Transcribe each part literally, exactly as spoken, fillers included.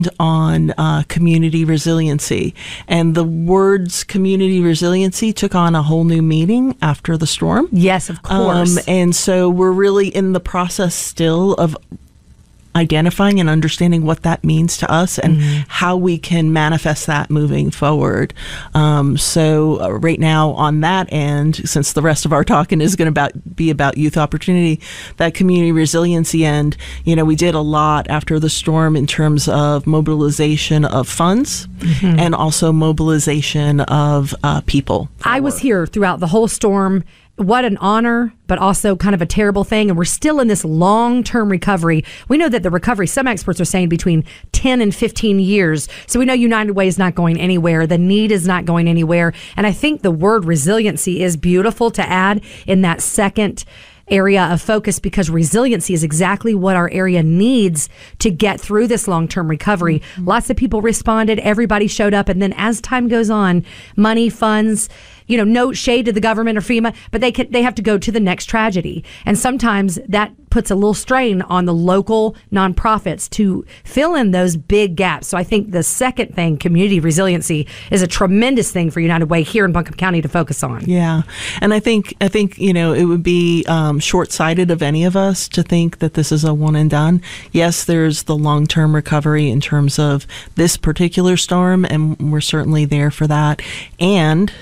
on uh, community resiliency. And the words community resiliency took on a whole new meaning after the storm. Yes, of course. Um, and so we're really in the process still of identifying and understanding what that means to us and mm-hmm. how we can manifest that moving forward. Um, so uh, right now on that end, since the rest of our talking is going to about, be about youth opportunity, that community resiliency end, you know, we did a lot after the storm in terms of mobilization of funds mm-hmm. and also mobilization of uh, people. I was here throughout the whole storm. What an honor, but also kind of a terrible thing. And we're still in this long-term recovery. We know that the recovery, some experts are saying between ten and fifteen years. So we know United Way is not going anywhere. The need is not going anywhere. And I think the word resiliency is beautiful to add in that second area of focus, because resiliency is exactly what our area needs to get through this long-term recovery. Mm-hmm. Lots of people responded. Everybody showed up. And then as time goes on, money, funds, you know, no shade to the government or FEMA, but they can, they have to go to the next tragedy. And sometimes that puts a little strain on the local nonprofits to fill in those big gaps. So I think the second thing, community resiliency, is a tremendous thing for United Way here in Buncombe County to focus on. Yeah. And I think, I think, you know, it would be um, short-sighted of any of us to think that this is a one and done. Yes, there's the long-term recovery in terms of this particular storm, and we're certainly there for that. And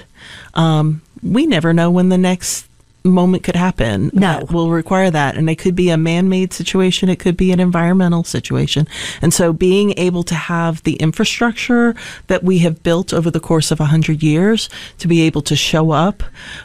Um, we never know when the next moment could happen. No. That will require that. And it could be a man-made situation. It could be an environmental situation. And so being able to have the infrastructure that we have built over the course of a hundred years to be able to show up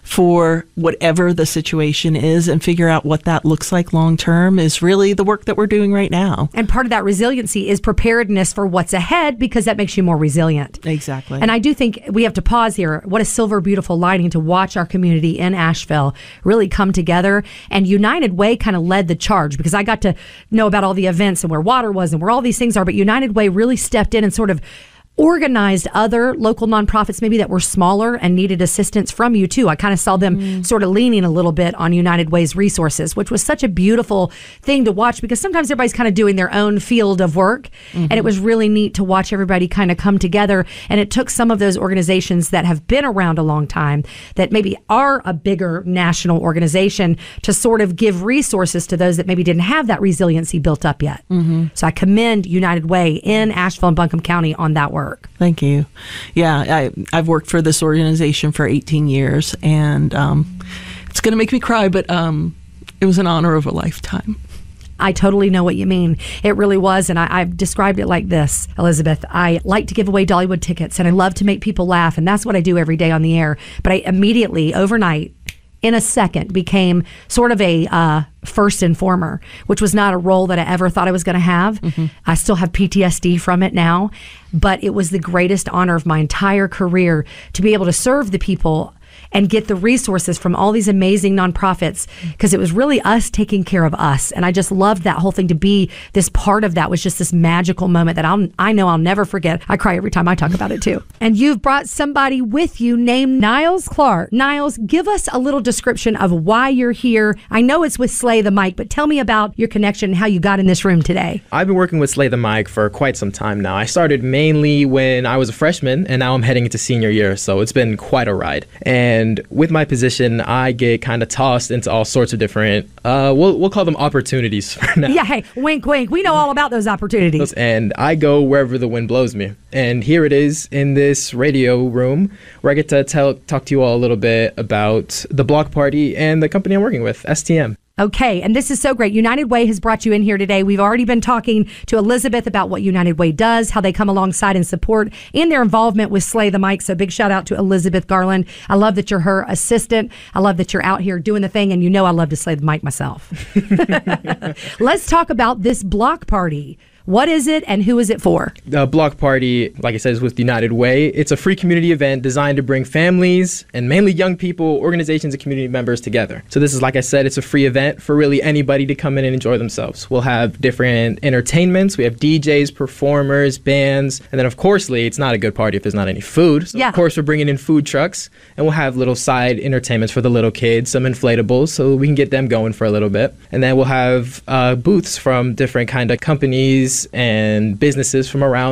for whatever the situation is and figure out what that looks like long-term is really the work that we're doing right now. And part of that resiliency is preparedness for what's ahead, because that makes you more resilient. Exactly. And I do think we have to pause here. What a silver, beautiful lining to watch our community in Asheville really come together. And United Way kind of led the charge, because I got to know about all the events and where water was and where all these things are. But United Way really stepped in and sort of organized other local nonprofits maybe that were smaller and needed assistance from you too. I kind of saw them mm. sort of leaning a little bit on United Way's resources, which was such a beautiful thing to watch, because sometimes everybody's kind of doing their own field of work. Mm-hmm. And it was really neat to watch everybody kind of come together. And it took some of those organizations that have been around a long time, that maybe are a bigger national organization, to sort of give resources to those that maybe didn't have that resiliency built up yet. Mm-hmm. So I commend United Way in Asheville and Buncombe County on that work. Thank you. Yeah, I, I've worked for this organization for eighteen years, and um, it's going to make me cry, but um, it was an honor of a lifetime. I totally know what you mean. It really was, and I, I've described it like this, Elizabeth. I like to give away Dollywood tickets, and I love to make people laugh, and that's what I do every day on the air. But I immediately, overnight, in a second, became sort of a uh, first informer, which was not a role that I ever thought I was going to have. Mm-hmm. I still have P T S D from it now, but it was the greatest honor of my entire career to be able to serve the people and get the resources from all these amazing nonprofits, because it was really us taking care of us. And I just loved that whole thing. To be this part of that was just this magical moment that I'll, I know I'll never forget. I cry every time I talk about it too. And you've brought somebody with you named Niles Clark. Niles, give us a little description of why you're here. I know it's with Slay the Mic, but tell me about your connection and how you got in this room today. I've been working with Slay the Mic for quite some time now. I started mainly when I was a freshman, and now I'm heading into senior year, so it's been quite a ride. And And with my position, I get kind of tossed into all sorts of different, uh, we'll we'll call them opportunities for now. Yeah, hey, wink, wink. We know all about those opportunities. And I go wherever the wind blows me. And here it is in this radio room where I get to tell talk to you all a little bit about the Block Party and the company I'm working with, S T M. Okay, and this is so great. United Way has brought you in here today. We've already been talking to Elizabeth about what United Way does, how they come alongside and support, and their involvement with Slay the Mic. So big shout out to Elizabeth Garland. I love that you're her assistant. I love that you're out here doing the thing, and you know I love to slay the mic myself. Let's talk about this Block Party. What is it, and who is it for? The Block Party, like I said, is with United Way. It's a free community event designed to bring families and mainly young people, organizations, and community members together. So this is, like I said, it's a free event for really anybody to come in and enjoy themselves. We'll have different entertainments. We have D Js, performers, bands, and then, of course, Lee, it's not a good party if there's not any food. So, yeah. Of course, we're bringing in food trucks, and we'll have little side entertainments for the little kids, some inflatables, so we can get them going for a little bit. And then we'll have uh, booths from different kind of companies, families and businesses from around